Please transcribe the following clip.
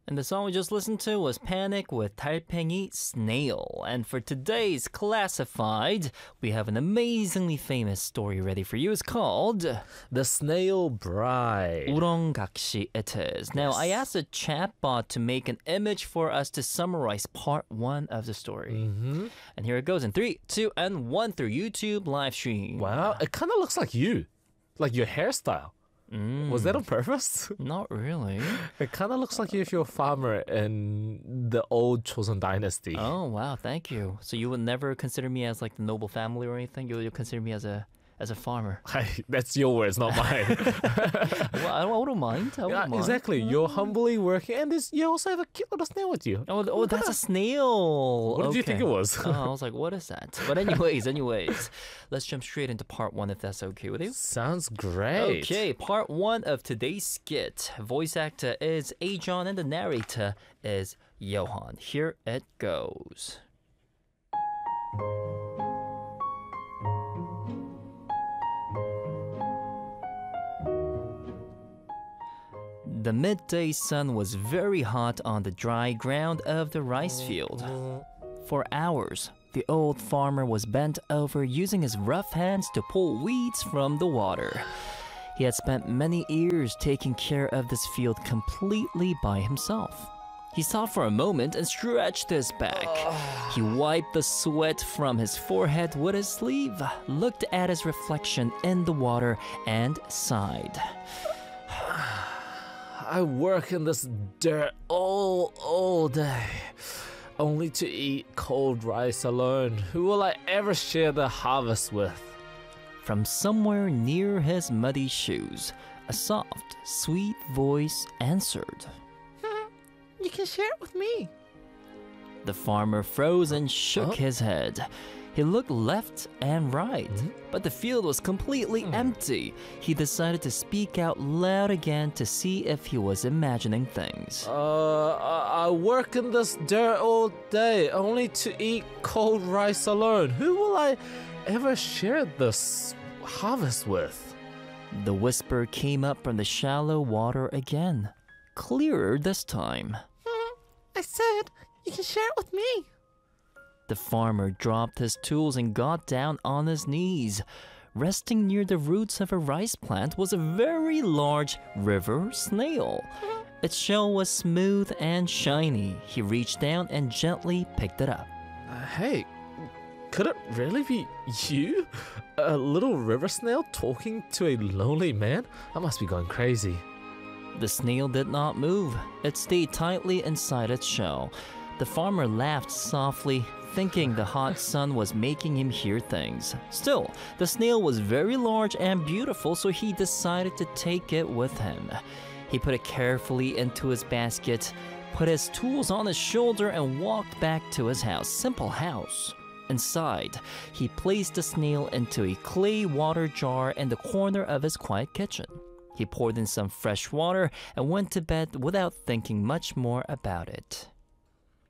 And the song we just listened to was Panic with 달팽이 Snail. And for today's Classified, we have an amazingly famous story ready for you. It's called The Snail Bride. 우렁각시 it is. Now, I asked a chatbot to make an image for us to summarize part 1 of the story. And here it goes in 3, 2, and 1 through YouTube live stream. Wow, it kind of looks like you. Like your hairstyle. Was that on purpose? Not really. It kind of looks like you if you're a farmer in the old Joseon dynasty. Oh, wow, thank you. So you would never consider me as like the noble family or anything? You'll consider me as a farmer? That's your words, not mine. Well, I wouldn't mind. I wouldn't mind. Exactly. You're humbly working, and you also have a cute little snail with you. Oh, that's a snail. What did you think it was? Oh, I was like, what is that? But anyways, let's jump straight into part 1 if that's okay with you. Sounds great. Okay, part 1 of today's skit. Voice actor is Ajon and the narrator is Johan. Here it goes. The midday sun was very hot on the dry ground of the rice field. For hours, the old farmer was bent over using his rough hands to pull weeds from the water. He had spent many years taking care of this field completely by himself. He stopped for a moment and stretched his back. He wiped the sweat from his forehead with his sleeve, looked at his reflection in the water, and sighed. I work in this dirt all day, only to eat cold rice alone. Who will I ever share the harvest with? From somewhere near his muddy shoes, a soft, sweet voice answered. You can share it with me. The farmer froze and shook his head. He looked left and right, but the field was completely empty. He decided to speak out loud again to see if he was imagining things. I work in this dirt all day, only to eat cold rice alone. Who will I ever share this harvest with? The whisper came up from the shallow water again, clearer this time. I said, you can share it with me. The farmer dropped his tools and got down on his knees. Resting near the roots of a rice plant was a very large river snail. Its shell was smooth and shiny. He reached down and gently picked it up. Hey, could it really be you? A little river snail talking to a lonely man? I must be going crazy. The snail did not move. It stayed tightly inside its shell. The farmer laughed softly, thinking the hot sun was making him hear things. Still, the snail was very large and beautiful, so he decided to take it with him. He put it carefully into his basket, put his tools on his shoulder, and walked back to his house. Simple house. Inside, he placed the snail into a clay water jar in the corner of his quiet kitchen. He poured in some fresh water and went to bed without thinking much more about it.